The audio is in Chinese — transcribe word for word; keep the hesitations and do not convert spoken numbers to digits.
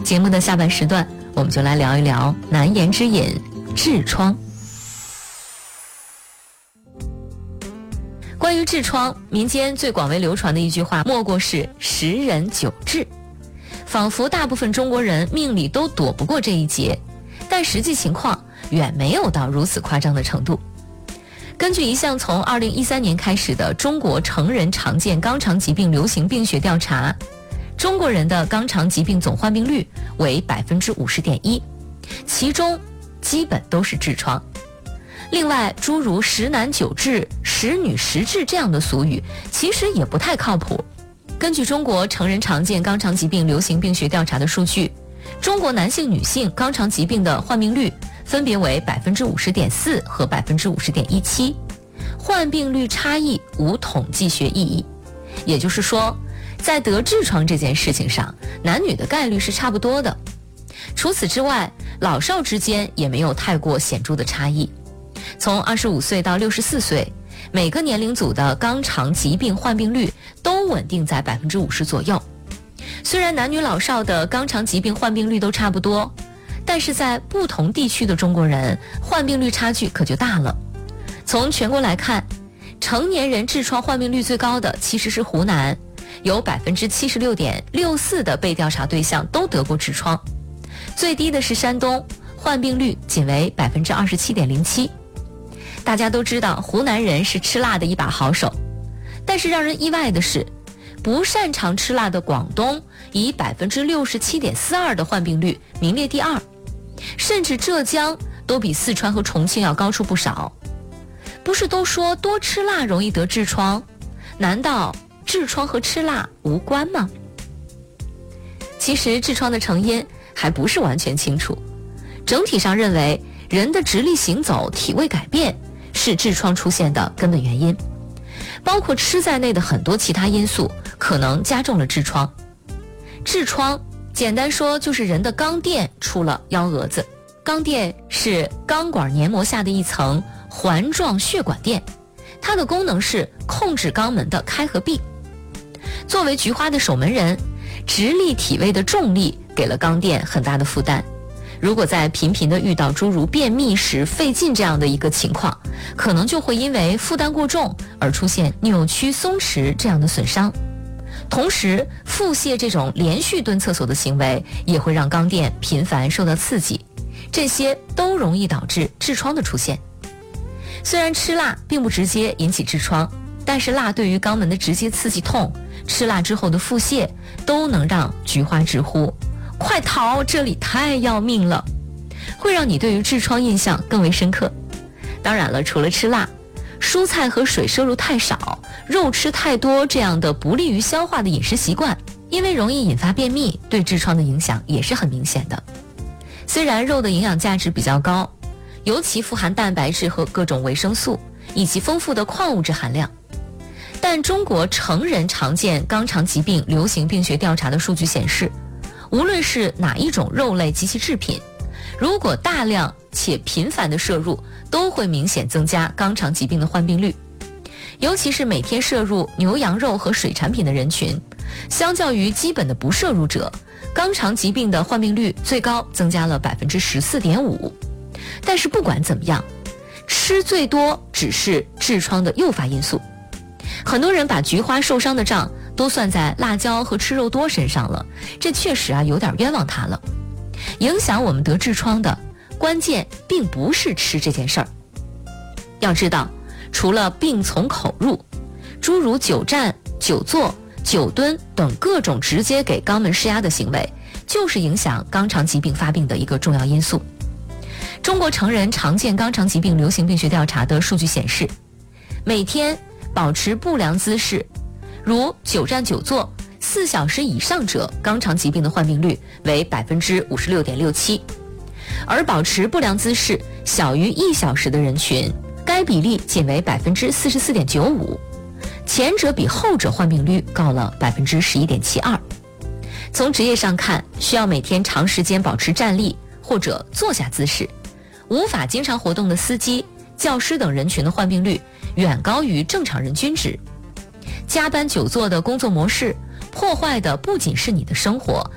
节目的下半时段，我们就来聊一聊难言之隐——痔疮。关于痔疮，民间最广为流传的一句话，莫过是十人九痔，仿佛大部分中国人命里都躲不过这一劫，但实际情况远没有到如此夸张的程度。根据一项从二零一三年开始的中国成人常见肛肠疾病流行病学调查，中国人的肛肠疾病总患病率为 百分之五十点一， 其中基本都是痔疮。另外，诸如十男九痔、十女十痔这样的俗语其实也不太靠谱。根据中国成人常见肛肠疾病流行病学调查的数据，中国男性女性肛肠疾病的患病率分别为 百分之五十点四 和 百分之五十点一七， 患病率差异无统计学意义。也就是说，在得痔疮这件事情上，男女的概率是差不多的。除此之外，老少之间也没有太过显著的差异。从二十五岁到六十四岁，每个年龄组的肛肠疾病患病率都稳定在 百分之五十 左右。虽然男女老少的肛肠疾病患病率都差不多，但是在不同地区的中国人患病率差距可就大了。从全国来看，成年人痔疮患病率最高的其实是湖南，有 百分之七十六点六四 的被调查对象都得过痔疮，最低的是山东，患病率仅为 百分之二十七点零七。大家都知道湖南人是吃辣的一把好手，但是让人意外的是，不擅长吃辣的广东以 百分之六十七点四二 的患病率名列第二，甚至浙江都比四川和重庆要高出不少。不是都说多吃辣容易得痔疮？难道痔疮和吃辣无关吗？其实痔疮的成因还不是完全清楚，整体上认为人的直立行走、体位改变是痔疮出现的根本原因，包括吃在内的很多其他因素可能加重了痔疮。痔疮简单说就是人的肛垫出了幺蛾子。肛垫是肛管黏膜下的一层环状血管垫，它的功能是控制肛门的开和闭。作为菊花的守门人，直立体位的重力给了肛垫很大的负担。如果在频频的遇到诸如便秘时费劲这样的一个情况，可能就会因为负担过重而出现扭曲松弛这样的损伤。同时，腹泻这种连续蹲厕所的行为也会让肛垫频繁受到刺激，这些都容易导致痔疮的出现。虽然吃辣并不直接引起痔疮，但是辣对于肛门的直接刺激痛，吃辣之后的腹泻都能让菊花直呼快逃，这里太要命了，会让你对于痔疮印象更为深刻。当然了，除了吃辣，蔬菜和水摄入太少，肉吃太多这样的不利于消化的饮食习惯，因为容易引发便秘，对痔疮的影响也是很明显的。虽然肉的营养价值比较高，尤其富含蛋白质和各种维生素以及丰富的矿物质含量，但中国成人常见肛肠疾病流行病学调查的数据显示，无论是哪一种肉类及其制品，如果大量且频繁的摄入，都会明显增加肛肠疾病的患病率。尤其是每天摄入牛羊肉和水产品的人群，相较于基本的不摄入者，肛肠疾病的患病率最高增加了 百分之十四点五。 但是不管怎么样，吃最多只是痔疮的诱发因素。很多人把菊花受伤的账都算在辣椒和吃肉多身上了，这确实啊有点冤枉他了。影响我们得痔疮的关键并不是吃这件事儿。要知道，除了病从口入，诸如久站、久坐、久蹲等各种直接给肛门施压的行为，就是影响肛肠疾病发病的一个重要因素。中国成人常见肛肠疾病流行病学调查的数据显示，每天保持不良姿势，如久站久坐四小时以上者，肛肠疾病的患病率为 百分之五十六点六七， 而保持不良姿势小于一小时的人群，该比例仅为 百分之四十四点九五， 前者比后者患病率高了 百分之十一点七二。 从职业上看，需要每天长时间保持站立或者坐下姿势，无法经常活动的司机、教师等人群的患病率远高于正常人均值。加班久坐的工作模式破坏的不仅是你的生活，